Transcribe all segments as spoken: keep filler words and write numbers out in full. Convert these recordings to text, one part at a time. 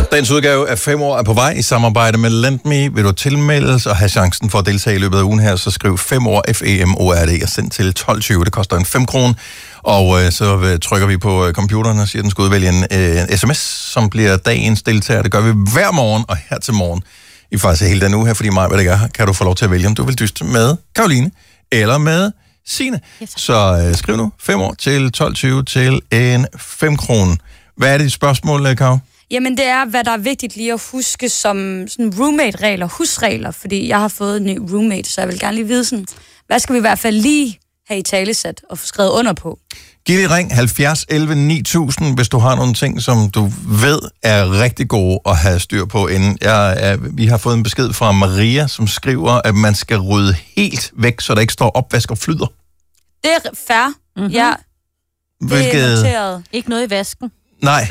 Dagens udgave af fem år er på vej i samarbejde med LendMe. Vil du tilmeldes og have chancen for at deltage i løbet af ugen her, så skriv fem år F E M O R D og send til tolv tyve. Det koster en fem kroner. Og øh, så øh, trykker vi på øh, computeren og siger, at den skal udvælge en, øh, en sms, som bliver dagens deltager. Det gør vi hver morgen og her til morgen. I faktisk hele den uge her, fordi mig, hvad det gør, kan du få lov til at vælge, om du vil dyste med Karoline eller med Signe. Yes. Så øh, skriv nu fem år til tolv tyve til en fem kroner. Hvad er det spørgsmål, Karo? Jamen, det er, hvad der er vigtigt lige at huske som sådan roommate-regler, husregler, fordi jeg har fået en ny roommate, så jeg vil gerne lige vide sådan, hvad skal vi i hvert fald lige have i talesat og få skrevet under på? Giv lige ring halvfjerds elleve ni tusind, hvis du har nogle ting, som du ved er rigtig gode at have styr på inden. Jeg, er, vi har fået en besked fra Maria, som skriver, at man skal rydde helt væk, så der ikke står opvask og flyder. Det er fair. Mm-hmm. Ja, det Hvilket... er noteret. Ikke noget i vasken. Nej,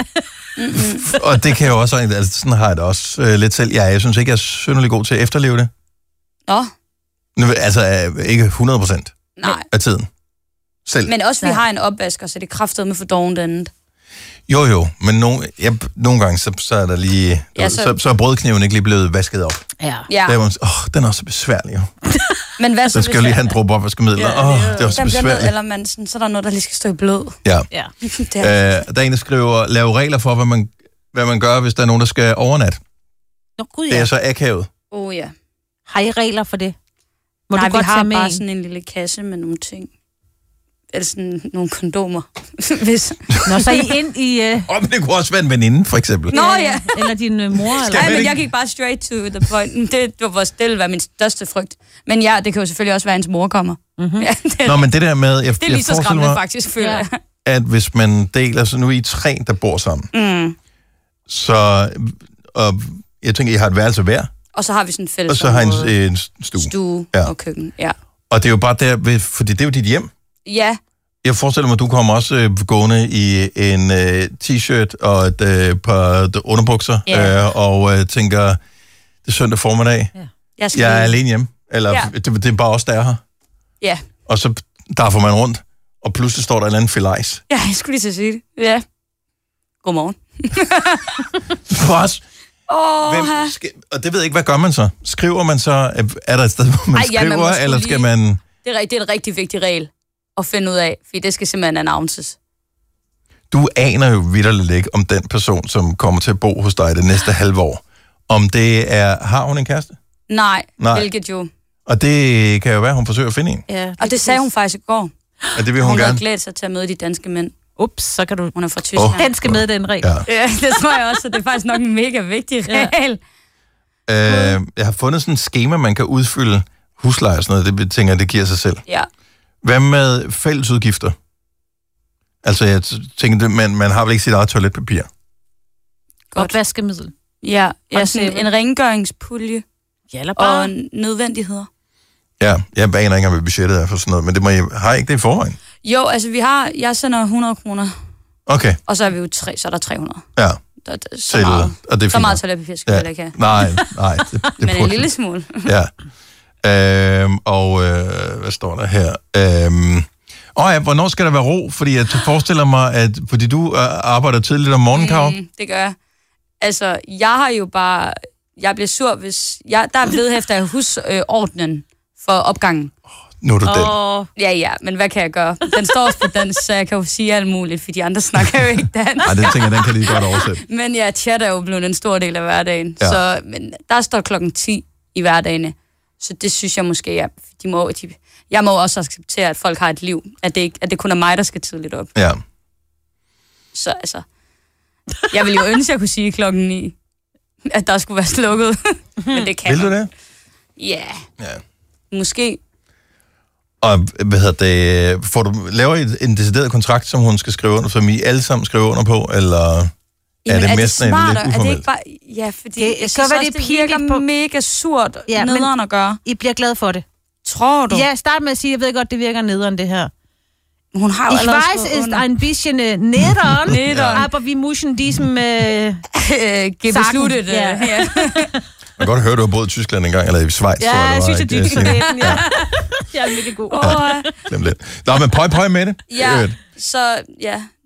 og det kan jeg jo også, altså sådan har jeg det også øh, lidt selv. Ja, jeg synes ikke, jeg er synderligt god til at efterleve det. Nå. Nu, altså øh, ikke hundrede procent af tiden. Selv. Men også, vi har en opvasker, så det er kraftedeme for dovent andet. Jo, jo, men no, ja, nogle gange, så, så er der lige... Ja, så... Så, så er brødkniven ikke lige blevet vasket op. Ja. ja. Der er man, åh, den er også så besværlig, jo. Men hvad så, så skal jo lige have en dråbe opvaskemidler. Åh, ja, oh, det er også besværligt. Noget, eller man, sådan, så er der noget, der lige skal stå i blød. Ja. ja. øh, der er en, der skriver, lave regler for, hvad man, hvad man gør, hvis der er nogen, der skal overnatte. Nå, gud, ja. Det er så akavet. Åh, oh, ja. Har I regler for det? Må Nej, du godt vi har tage med bare en? sådan en lille kasse med nogle ting. Eller sådan nogle kondomer. Hvis... Nå, så er I ind i... Åh, uh... oh, men det kunne også være en veninde, for eksempel. Nå, ja. Eller din uh, mor. Eller... Nej, men jeg gik bare straight to the point. Det, det var det var min største frygt. Men ja, det kan jo selvfølgelig også være, at ens mor kommer. Mm-hmm. Ja, det, Nå, men det der med... Jeg, det er lige så skræmmende, faktisk, føler jeg. At hvis man deler, så nu er I tre, der bor sammen. Mm. Så... Og jeg tænker, I har et værelse hver. Og så har vi sådan en fælles Og så har I en, en stue. Stue ja. Og køkken, ja. Og det er jo bare der, fordi det er jo dit hjem. Ja. Jeg forestiller mig, at du kommer også øh, gående i en øh, t-shirt og et øh, par underbukser, yeah. øh, og øh, tænker, det er søndag formiddag, yeah. jeg, jeg er alene hjemme, eller yeah. det, det er bare os, der er her. Ja. Yeah. Og så der får man rundt, og pludselig står der en eller anden filajs. Ja, jeg skulle lige så sige det. Ja. Godmorgen. For os. Oh, Hvem skal, og det ved jeg ikke, hvad gør man så? Skriver man så, er der et sted, hvor man Ej, skriver, ja, man eller skal lige... man... Det er, det er en rigtig vigtig regel at finde ud af, fordi det skal simpelthen announces. Du aner jo vitterligt ikke, om den person, som kommer til at bo hos dig det næste halve år, om det er... Har hun en kæreste? Nej, Nej. hvilket jo... Og det kan jo være, hun forsøger at finde en. Ja, og det sagde hun faktisk i går. Og det vil hun, hun gerne. Hun har glædet sig til at møde de danske mænd. Ups, så kan du... Hun er fra Tyskland. Oh. Den skal med den regel. Ja. Ja, det tror jeg også, og det er faktisk nok en mega vigtig regel. Ja. Øh, jeg har fundet sådan et schema, man kan udfylde husleje og sådan noget. Det tænker jeg, det giver sig selv. Ja. Hvad med fællesudgifter? Altså, jeg tænker, man, man har vel ikke sit eget toiletpapir? Godt vaskemiddel. Ja, ja sådan en rengøringspulje. Ja, bare... Og nødvendigheder. Ja, jeg aner ikke engang, hvad budgettet er for sådan noget, men det må jeg, har jeg ikke det i forvejen? Jo, altså vi har, jeg sender hundrede kroner. Okay. Og så er vi jo tre, så er der tre hundrede. Ja. Der, der, så Til, meget, og det er så meget toiletpapir skal ja. vi ikke have. Nej, nej. Det, det men en lille smule. Ja. Øhm, og øh, hvad står der her? Øhm, åh ja, hvornår skal der være ro? Fordi jeg forestiller mig, at fordi du øh, arbejder tidligt om morgenen, Karo. Mm, det gør jeg. Altså, jeg har jo bare... Jeg bliver sur, hvis... Jeg, der er blevet efter husordnen øh, for opgangen. Nu er du oh. den. Ja, ja, men hvad kan jeg gøre? Den står også på dansk, så jeg kan jo sige alt muligt, for de andre snakker jo ikke dansk. Nej, det tænker jeg, den kan de godt oversætte. Men ja, chat er jo blevet en stor del af hverdagen. Ja. Så, men der står klokken ti i hverdagene. Så det synes jeg måske, ja, de må, de, jeg må også acceptere, at folk har et liv. At det, ikke, at det kun er mig, der skal tidligt op. Ja. Så altså... Jeg ville jo ønske, at jeg kunne sige klokken ni, at der skulle være slukket. Men det kan Vil du det? Ja. Ja. Måske... Og hvad hedder det, får du, laver I en decideret kontrakt, som hun skal skrive under, som I alle sammen skriver under på, eller er Jamen, det er mest det lidt uformelt? Er det ikke bare... Ja, fordi det, jeg synes være, også, det, det virker på... mega surt ja, nederen at gøre. I bliver glad for det. Tror du? Ja, start med at sige, jeg ved godt, det virker nederen, det her. Hun har jo ich weiß, ist ein bisschen nederen, nederen. aber wir müssen diesem äh, besluttet. Ja. Ja. Jeg kan godt høre, du har boet i Tyskland engang, eller i Schweiz. Ja, jeg synes, at det er dybt. Ja. Jeg er mega god. Oh. Ja, glem lidt. Nå, men pøj, pøj med det. Ja, så ja,